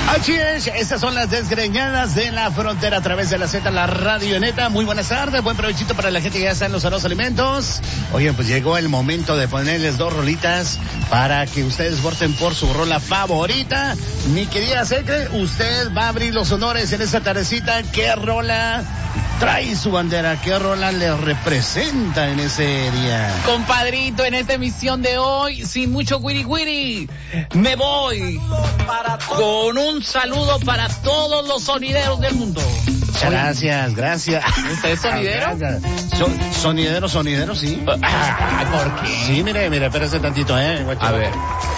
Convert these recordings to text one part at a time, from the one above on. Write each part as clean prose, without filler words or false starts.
Así es, estas son las desgreñadas de la frontera a través de la Z, la Radio Neta. Muy buenas tardes, buen provechito para la gente que ya está en los sanos alimentos. Oye, pues llegó el momento de ponerles dos rolitas para que ustedes voten por su rola favorita. Mi querida Secre, usted va a abrir los honores en esta tardecita. ¿Qué rola trae su bandera? ¿Qué rola le representa en ese día? Compadrito, en esta emisión de hoy, sin mucho guiri, me voy con un saludo para todos los sonideros del mundo. Gracias. ¿Usted es sonidero? Sonidero, sí. ¿Por qué? Sí, mire, espérese tantito, A ver.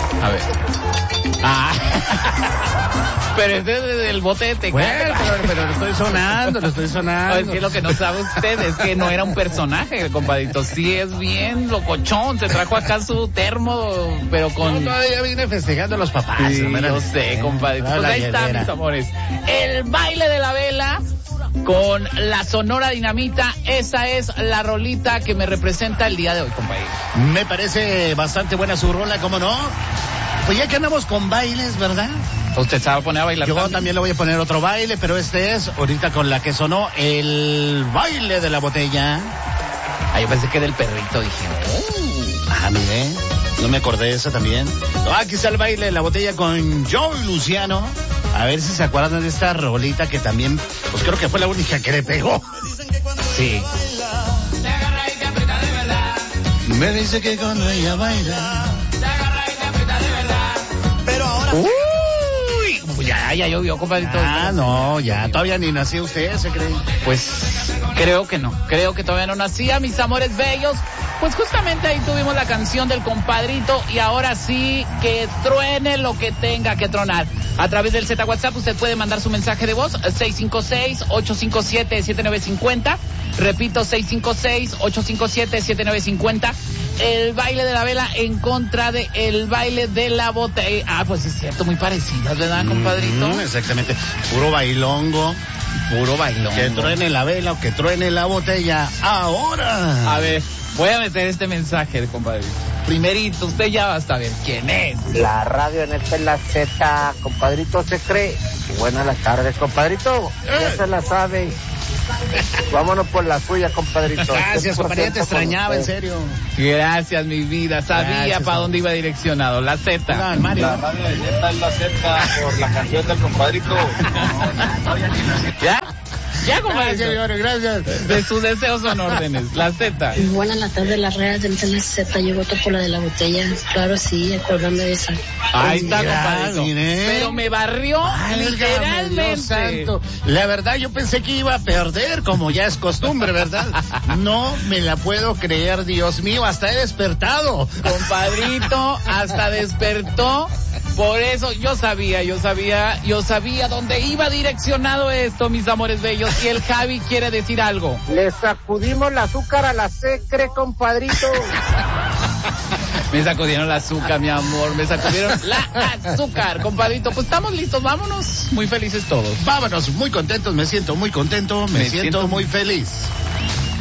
Pero es desde el bote de Tecate. Bueno, pero lo estoy sonando. Es que lo que no sabe usted es que no era un personaje, compadrito. Sí es bien locochón. Se trajo acá su termo, pero con... No, todavía vine festejando a los papás. Sí, yo sé, compadrito. Pues ahí está, mis amores. El baile de la vela con la Sonora Dinamita. Esa es la rolita que me representa el día de hoy, compadrito. Me parece bastante buena su rola, ¿cómo no? Pues ya que andamos con bailes, ¿verdad? ¿Usted sabe poner a bailar? Yo también le voy a poner otro baile, pero este es, ahorita con la que sonó, el baile de la botella. Ah, yo pensé que del perrito, dije. Mire, no me acordé de esa también. Aquí está el baile de la botella con Joe Luciano. A ver si se acuerdan de esta rolita que también, pues creo que fue la única que le pegó. Sí. Me dice que cuando ella baila... Ya llovió, compadrito. No, ya, todavía ni nació usted, ¿se cree? Pues, creo que no. Creo que todavía no nacía, mis amores bellos. Pues justamente ahí tuvimos la canción del compadrito y ahora sí, que truene lo que tenga que tronar. A través del Z WhatsApp usted puede mandar su mensaje de voz, 656-857-7950. Repito, 656-857-7950. El baile de la vela en contra de el baile de la botella. Pues es cierto, muy parecidas, ¿verdad, compadrito? Exactamente. Puro bailongo. Que truene la vela o que truene la botella. Ahora. A ver, voy a meter este mensaje de compadrito. Primerito, usted ya va a saber quién es. La radio en esta es la Z, compadrito se cree. Buenas las tardes, compadrito. Ya se la sabe. Vámonos por la suya, compadrito. Gracias, compadrito, te extrañaba, en serio. Gracias, mi vida. Sabía para dónde iba direccionado. La Z. Mario. La radio de Neta es la Z por la canción del compadrito. ¿Ya? Ya, compadrito. Gracias. De sus deseos son órdenes. La Z. Buenas las tardes, las redes de la Z. Yo voto por la de la botella. Claro, sí, acordándome de esa. Ahí está, compadrito. Mire. Pero me barrió literalmente. Santo. La verdad, yo pensé que iba a perder, como ya es costumbre, ¿verdad? No me la puedo creer, Dios mío, hasta he despertado. Compadrito, hasta despertó. Por eso yo sabía dónde iba direccionado esto, mis amores bellos. Y el Javi quiere decir algo. Le sacudimos el azúcar a la Secre, compadrito. Me sacudieron el azúcar, mi amor. Me sacudieron la azúcar, compadrito. Pues estamos listos, vámonos. Muy felices todos. Vámonos, muy contentos, me siento muy contento, me siento muy feliz.